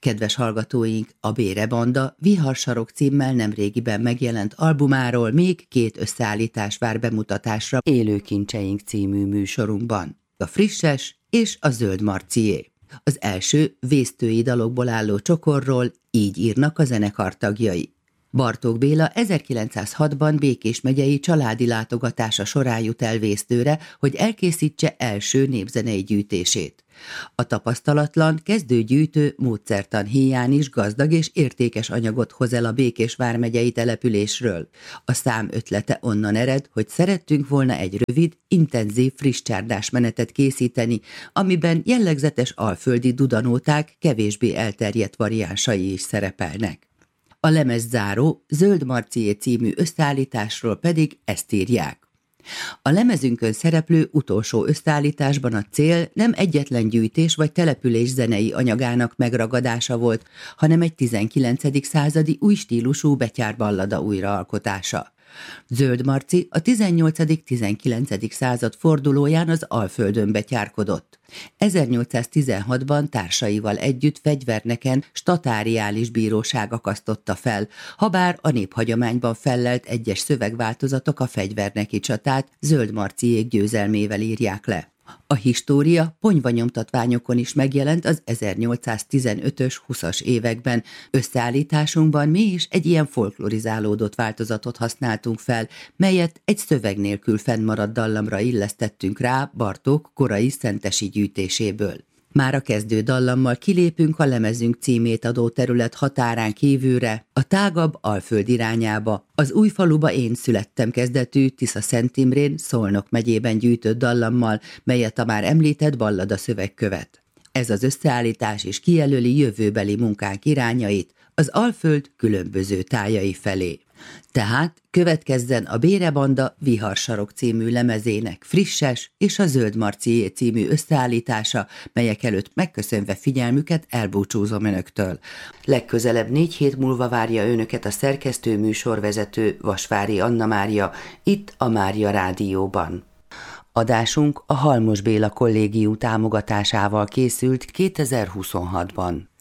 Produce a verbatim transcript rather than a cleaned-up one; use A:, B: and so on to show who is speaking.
A: Kedves hallgatóink, a Bére Banda Viharsarok címmel nemrégiben megjelent albumáról még két összeállítás vár bemutatásra Élő kincseink című műsorunkban. A Frisses és a Zöld Marcié. Az első vésztői dalokból álló csokorról így írnak a zenekar tagjai. Bartók Béla ezerkilencszázhatban Békés megyei családi látogatása során jut el Vésztőre, hogy elkészítse első népzenei gyűjtését. A tapasztalatlan, kezdőgyűjtő módszertan híján is gazdag és értékes anyagot hoz el a Békés vármegyei településről. A szám ötlete onnan ered, hogy szerettünk volna egy rövid, intenzív friss csárdás menetet készíteni, amiben jellegzetes alföldi dudanóták kevésbé elterjedt variánsai is szerepelnek. A lemezzáró Zöld Marcié című összeállításról pedig ezt írják. A lemezünkön szereplő utolsó összeállításban a cél nem egyetlen gyűjtés vagy település zenei anyagának megragadása volt, hanem egy tizenkilencedik századi új stílusú betyárballada újraalkotása. Zöld Marci a tizennyolcadik-tizenkilencedik század fordulóján az Alföldön betyárkodott. ezernyolcszáztizenhatban társaival együtt fegyverneken statáriális bíróság akasztotta fel, habár a néphagyományban fellelt egyes szövegváltozatok a fegyverneki csatát Zöld Marciék győzelmével írják le. A história ponyvanyomtatványokon is megjelent az ezernyolcszáztizenötös húszas években. Összeállításunkban mi is egy ilyen folklorizálódott változatot használtunk fel, melyet egy szöveg nélkül fennmaradt dallamra illesztettünk rá Bartók korai szentesi gyűjtéséből. Már a kezdő dallammal kilépünk a lemezünk címét adó terület határán kívülre, a tágabb Alföld irányába. Az Újfaluba én születtem kezdetű Tisza-Szent Imrén, Szolnok megyében gyűjtött dallammal, melyet a már említett ballada szöveg követ. Ez az összeállítás is kijelöli jövőbeli munkánk irányait az Alföld különböző tájai felé. Tehát következzen a Bére Banda Viharsarok című lemezének Frisses és a Zöld Marcié című összeállítása, melyek előtt megköszönve figyelmüket elbúcsúzom önöktől. Legközelebb négy hét múlva várja önöket a szerkesztő műsorvezető Vasvári Anna Mária, itt a Mária Rádióban. Adásunk a Halmos Béla Kollégium támogatásával készült kétezer-huszonhatban.